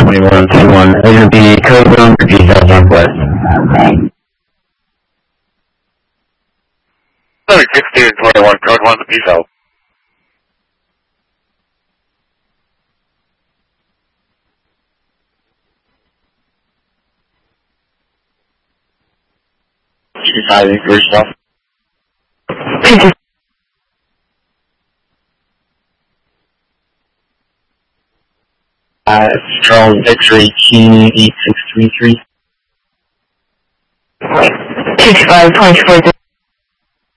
2121, Agent B, code room for details Northwest. 1621, code 1 to details. Deciding for yourself. Charles X-ray Q8633. 6524.